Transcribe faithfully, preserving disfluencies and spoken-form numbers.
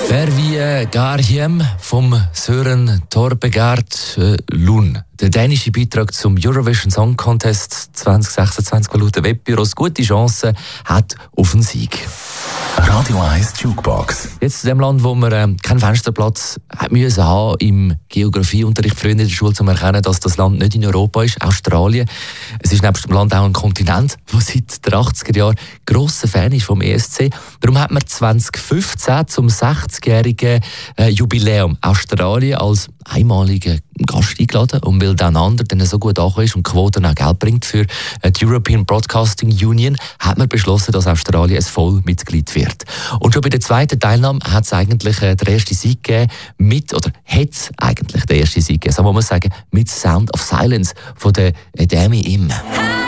Wer wie Garhiem vom Sören Torpegard äh, Lund. Der dänische Beitrag zum Eurovision Song Contest zwanzig sechsundzwanzig, der laut den Webbüros gute Chancen hat auf einen Sieg. Radio eins Jukebox. Jetzt zu dem Land, wo man äh, keinen Fensterplatz hat müssen haben im Geografieunterricht früher in der Schule, um zu erkennen, dass das Land nicht in Europa ist, Australien. Es ist nebst dem Land auch ein Kontinent, der seit den achtziger Jahren grosser Fan ist vom E S C. Darum hat man zwanzig fünfzehn zum sechzigjährigen äh, Jubiläum Australien als einmaligen Gast eingeladen. Und weil der andere dann so gut angekommen ist und die Quoten auch Geld bringt für die European Broadcasting Union, hat man beschlossen, dass Australien ein Vollmitglied wird. Und schon bei der zweiten Teilnahme hat es eigentlich äh, den ersten Sieg gegeben, mit, oder hat es eigentlich den ersten Sieg gegeben, so muss man sagen, mit Sound of Silence von der Demi Im.